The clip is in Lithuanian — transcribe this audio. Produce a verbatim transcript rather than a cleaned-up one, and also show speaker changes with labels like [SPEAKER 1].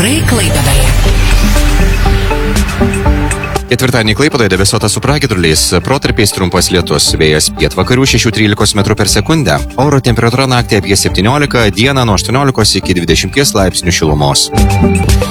[SPEAKER 1] Orai Klaipėdoje.
[SPEAKER 2] Ketvirtadienį Klaipėdoje debesuota su pragiedruliais, protarpiais trumpas lietus, vėjas pietvakarių šešių trylikos metrų per sekundę, oro temperatūra naktį apie septyniolika, dieną nuo aštuoniolikos iki dvidešimties laipsnių šilumos.